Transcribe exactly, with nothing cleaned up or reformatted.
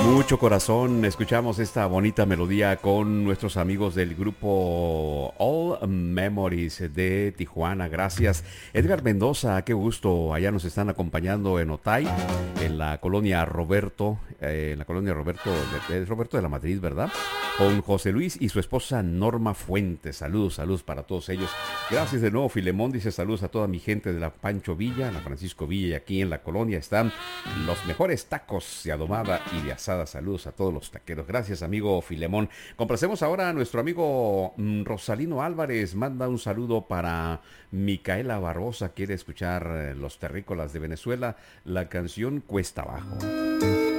mucho corazón escuchamos esta bonita melodía con nuestros amigos del grupo All Memories de Tijuana. Gracias. Edgar Mendoza, qué gusto. Allá nos están acompañando en Otay, en la colonia Roberto, eh, en la colonia Roberto de, de Roberto de la Madrid, ¿verdad? Con José Luis y su esposa Norma Fuentes. Saludos, saludos para todos ellos. Gracias de nuevo, Filemón. Dice saludos a toda mi gente de la Pancho Villa, la Francisco Villa, y aquí en la colonia están los mejores tacos de adobada y de asada. Saludos a todos los taqueros. Gracias, amigo Filemón. Complacemos ahora a nuestro amigo mm, Rosalino Álvarez. Manda un saludo para Micaela Barbosa. Quiere escuchar eh, Los Terrícolas de Venezuela, la canción Cuesta Abajo.